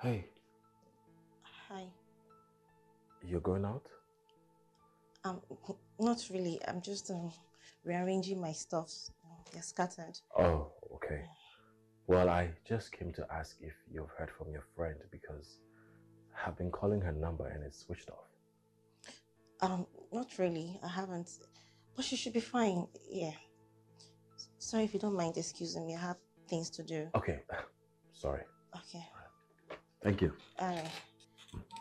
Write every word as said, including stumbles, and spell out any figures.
Hey. Hi. You're going out? Um, not really. I'm just um, rearranging my stuff. They're scattered. Oh, okay. Well, I just came to ask if you've heard from your friend because I've been calling her number and it's switched off. Um, not really. I haven't. But she should be fine. Yeah. Sorry if you don't mind excusing me. I have things to do. Okay. Sorry. Okay. Thank you. All right.